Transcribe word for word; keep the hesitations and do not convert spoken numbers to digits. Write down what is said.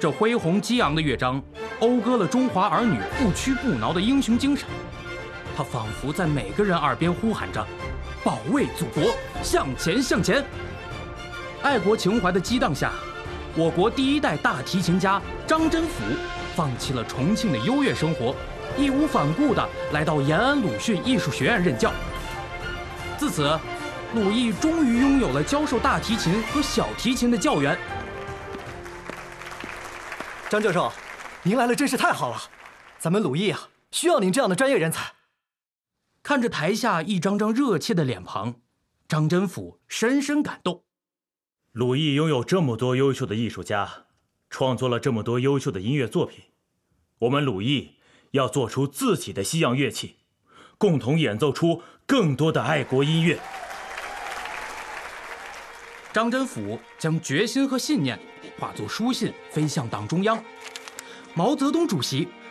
这恢宏激昂的乐章，讴歌了中华儿女不屈不挠的英雄精神。它仿佛在每个人耳边呼喊着：“保卫祖国，向前向前！”爱国情怀的激荡下，我国第一代大提琴家张真甫放弃了重庆的优越生活，义无反顾地来到延安鲁迅艺术学院任教。自此，鲁艺终于拥有了教授大提琴和小提琴的教员。 张教授，您来了真是太好了，咱们鲁艺啊，需要您这样的专业人才。 看着台下一张张热切的脸庞，张真甫深深感动。 鲁艺拥有这么多优秀的艺术家，创作了这么多优秀的音乐作品，我们鲁艺要做出自己的西洋乐器，共同演奏出更多的爱国音乐。 张真甫将决心和信念化作书信飞向党中央，毛泽东主席